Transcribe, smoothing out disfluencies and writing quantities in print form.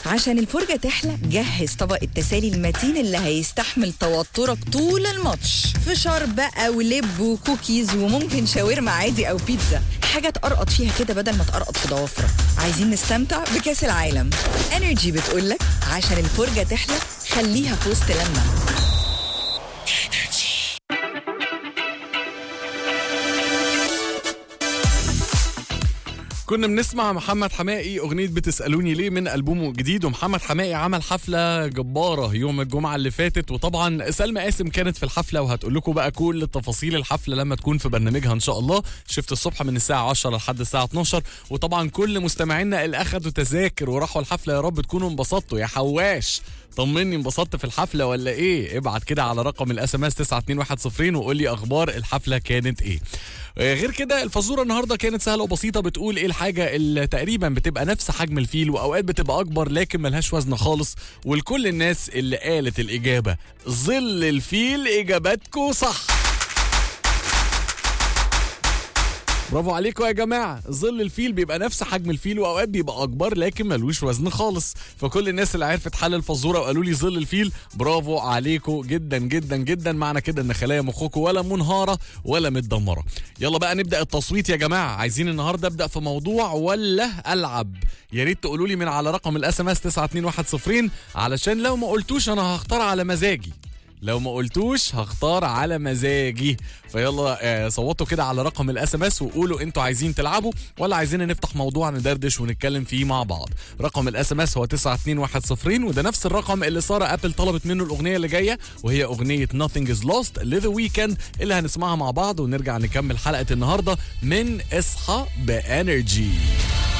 عشان الفرجة تحلى جهز طبق التسالي المتين اللي هيستحمل توترك طول الماتش. فشار بقى ولب وكوكيز وممكن شاورما عادي أو بيتزا، حاجة تقرقط فيها كده بدل ما تقرقط في ضوافرك. عايزين نستمتع بكأس العالم. انرجي بتقولك عشان الفرجة تحلى خليها في وسط لمة. كنا بنسمع محمد حماقي أغنية بتسألوني ليه من ألبومه الجديد، ومحمد حماقي عمل حفلة جبارة يوم الجمعة اللي فاتت، وطبعا سلمى قاسم كانت في الحفلة وهتقول لكم بقى كل تفاصيل الحفلة لما تكون في برنامجها إن شاء الله. شفت الصبح من الساعة 10 لحد الساعة 12، وطبعا كل مستمعينا اللي أخدوا تذاكر وراحوا الحفلة يا رب تكونوا انبسطتوا. يا حواش طمني انبسطت في الحفلة ولا ايه؟ ابعت كده على رقم الاس ام اس 92110 وقول لي اخبار الحفلة كانت ايه. غير كده الفزورة النهاردة كانت سهلة وبسيطة، بتقول ايه الحاجة اللي تقريبا بتبقى نفس حجم الفيل واوقات بتبقى اكبر لكن ملهاش وزن خالص. ولكل الناس اللي قالت الاجابة ظل الفيل اجاباتكو صح. برافو عليكم يا جماعة. ظل الفيل بيبقى نفس حجم الفيل واوقات بيبقى اكبر لكن ملوش وزن خالص. فكل الناس اللي عرفت حل الفزورة وقالوا لي ظل الفيل برافو عليكم جدا جدا جدا. معنى كده ان خلايا مخكم ولا منهارة ولا متدمرة. يلا بقى نبدأ التصويت يا جماعة. عايزين النهاردة ابدأ في موضوع ولا العب؟ يا ريت تقولوا لي من على رقم الاس ام اس 92110 علشان لو ما قلتوش انا هختار على مزاجي. لو ما قلتوش هختار على مزاجي. فيلا صوتوا كده على رقم الاس ام اس وقولوا انتوا عايزين تلعبوا ولا عايزين نفتح موضوع ندردش ونتكلم فيه مع بعض. رقم الاس ام اس هو 92110 وده نفس الرقم اللي سارة ابل طلبت منه الاغنيه اللي جايه، وهي اغنيه Nothing is Lost لذا ويكند اللي هنسمعها مع بعض ونرجع نكمل حلقه النهارده من اصحى بانرجي.